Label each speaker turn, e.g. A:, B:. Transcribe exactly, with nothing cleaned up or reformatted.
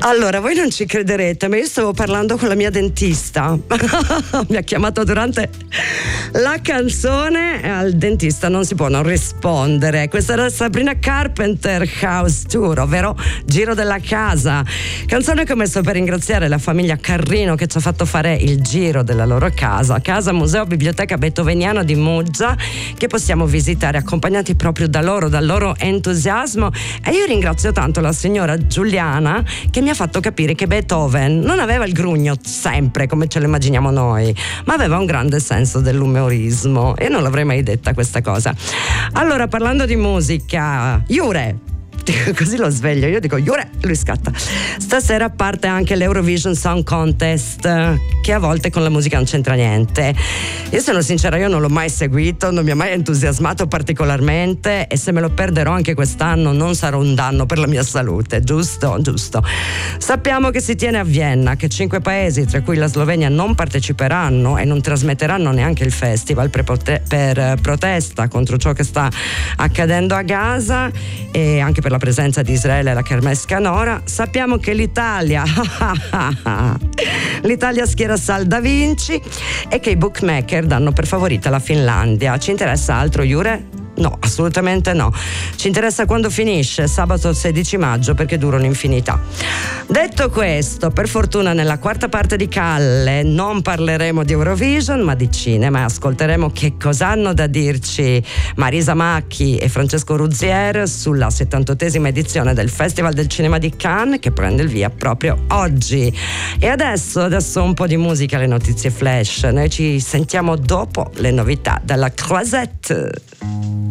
A: Allora, voi non ci crederete, ma io stavo parlando con la mia dentista. Mi ha chiamato durante la canzone e al dentista non si può non rispondere. Questa era Sabrina Carpenter, House Tour, ovvero Giro della Casa. Canzone che ho messo per ringraziare la famiglia Carrino che ci ha fatto fare il giro della loro casa. Casa Museo Biblioteca Beethoveniana di Muggia, che possiamo visitare accompagnati proprio da loro, dal loro entusiasmo. E io ringrazio tanto la signora Giuliana che mi ha fatto capire che Beethoven non aveva il grugno sempre come ce lo immaginiamo noi, ma aveva un grande senso dell'umorismo, e non l'avrei mai detta questa cosa. Allora, parlando di musica, Jure, così lo sveglio, io dico Jure, lui scatta. Stasera parte anche l'Eurovision Song Contest, che a volte con la musica non c'entra niente. Io sono sincera, io non l'ho mai seguito, non mi ha mai entusiasmato particolarmente, e se me lo perderò anche quest'anno non sarà un danno per la mia salute, giusto? Giusto. Sappiamo che si tiene a Vienna, che cinque paesi, tra cui la Slovenia, non parteciperanno e non trasmetteranno neanche il festival per, prote- per protesta contro ciò che sta accadendo a Gaza, e anche per la presenza di Israele alla Kermesse Canora. Sappiamo che l'Italia l'Italia schiera Sal Da Vinci e che i bookmaker danno per favorita la Finlandia. Ci interessa altro, Jure? No, assolutamente no. Ci interessa quando finisce, sabato sedici maggio, perché dura un'infinità. Detto questo, per fortuna nella quarta parte di Calle non parleremo di Eurovision ma di cinema, e ascolteremo che cosa hanno da dirci Marisa Macchi e Francesco Ruzier sulla settantottesima edizione del Festival del Cinema di Cannes, che prende il via proprio oggi. E adesso, adesso un po' di musica, le notizie flash. Noi ci sentiamo dopo le novità dalla Croisette.